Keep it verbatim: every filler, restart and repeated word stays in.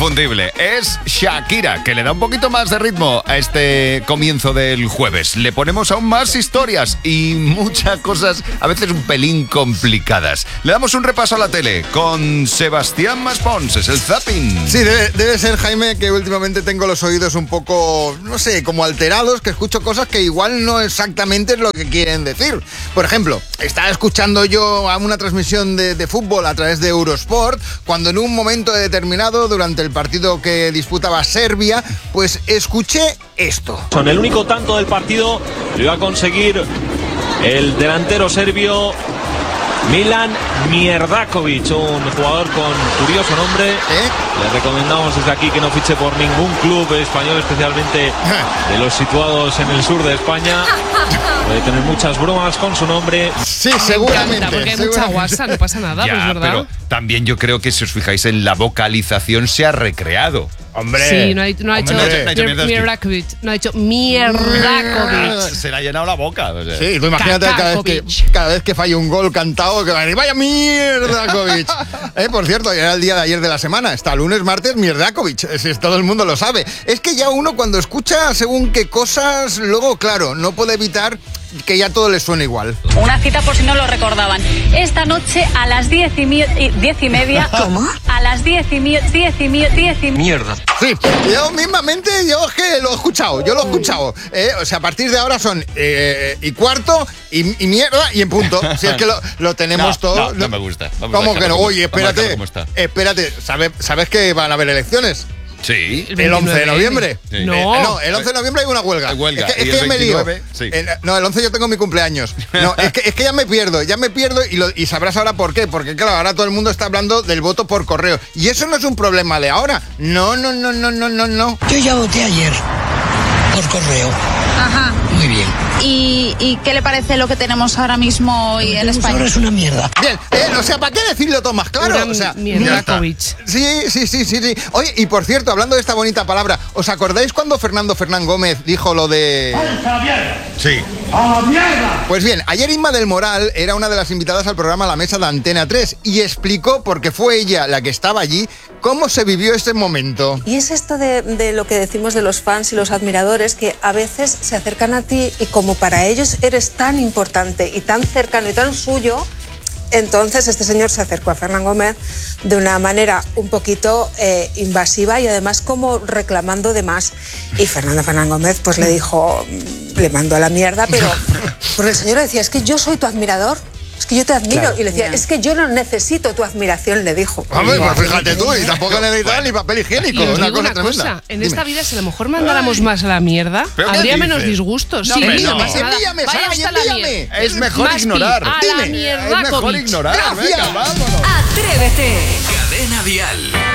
inconfundible. Es Shakira, que le da un poquito más de ritmo a este comienzo del jueves. Le ponemos aún más historias y muchas cosas, a veces un pelín complicadas. Le damos un repaso a la tele con Sebastián Maspons, es el zapping. Sí, debe, debe ser, Jaime, que últimamente tengo los oídos un poco, no sé, como alterados, que escucho cosas que igual no exactamente es lo que quieren decir. Por ejemplo, estaba escuchando yo a una transmisión de, de fútbol a través de Eurosport, cuando en un momento determinado, durante el partido que disputaba Serbia, pues escuché esto. Con el único tanto del partido lo iba a conseguir el delantero serbio Milan Mierdakovic, un jugador con curioso nombre. ¿Eh? Le recomendamos desde aquí que no fiche por ningún club español, especialmente de los situados en el sur de España. Puede tener muchas bromas con su nombre. Sí, seguramente. Encanta, porque hay seguramente. mucha guasa, no pasa nada, Ya, pues verdad. pero también yo creo que si os fijáis en la vocalización se ha recreado. Hombre. Sí, no ha, no ha hecho Hombre, no ha hecho Mierdakovic. Mierdakovic, no ha hecho Mierdakovic. Se le ha llenado la boca. O sea. Sí, tú imagínate cada vez, que, cada vez que falle un gol cantado, que va a decir, vaya Mierdakovic. eh, por cierto, era el día de ayer de la semana. Está lunes, martes, Mierdakovic. Es, es, todo el mundo lo sabe. Es que ya uno cuando escucha según qué cosas, luego, claro, no puede evitar que ya todo le suene igual. Una cita por si no lo recordaban. Esta noche a las diez y, mi- y, diez y media. ¿Cómo? A las diez y, mi- diez y, mi- diez y Mierda. Sí, yo mismamente, yo es que lo he escuchado, yo lo he escuchado. Eh, o sea, a partir de ahora son eh, y cuarto y, y mierda y en punto. Si es que lo, lo tenemos No, todo. no, no me gusta. Vamos a ¿Cómo que no? dejarlo Oye, como- vamos a espérate, dejarlo como está. espérate. ¿Sabes, ¿Sabes que van a haber elecciones? Sí. El once de noviembre. Sí. No. Eh, no, el once de noviembre hay una huelga. Hay huelga. Es que, es Y que el ya me lío. veintinueve, sí. Eh, no, el once yo tengo mi cumpleaños. No, es que, es que ya me pierdo, ya me pierdo y, lo, y sabrás ahora por qué. Porque claro, ahora todo el mundo está hablando del voto por correo. Y eso no es un problema de ahora. No, no, no, no, no, no, no. Yo ya voté ayer por correo. Ajá. Muy bien. ¿Y, ¿Y qué le parece lo que tenemos ahora mismo hoy en Ahora España? es una mierda. Bien, eh, o sea, ¿para qué decirlo todo más claro? Una O sea, Mierdakovic. ya está. Sí, sí, sí, sí, sí. Oye, y por cierto, hablando de esta bonita palabra, ¿os acordáis cuando Fernando Fernán Gómez dijo lo de... Sí. Pues bien, ayer Inma del Moral era una de las invitadas al programa La Mesa de Antena tres y explicó, porque fue ella la que estaba allí, cómo se vivió ese momento. Y es esto de, de lo que decimos de los fans y los admiradores, que a veces se acercan a ti y como para ellos eres tan importante y tan cercano y tan suyo, entonces este señor se acercó a Fernán Gómez de una manera un poquito eh, invasiva y además como reclamando de más. Y Fernando Fernán Gómez pues le dijo, le mandó a la mierda, pero porque el señor le decía, es que yo soy tu admirador. Es que yo te admiro. Claro. Y le decía, es que yo no necesito tu admiración, le dijo. Hombre, pues fíjate tú, y tampoco necesitas ni papel higiénico. Y os una digo cosa una tremenda. cosa, en Dime. esta vida si a lo mejor mandáramos más a la mierda, ¿Pero qué habría dices? menos disgustos. No, sí, hombre, no no. pasa nada. Envíame, Vaya Sara, hasta la envíame. mierda. Es mejor Más pi, ignorar. A la Dime. Es mejor Mierdakovic. ignorar. Gracias. Venga, vámonos. Atrévete. Cadena Dial.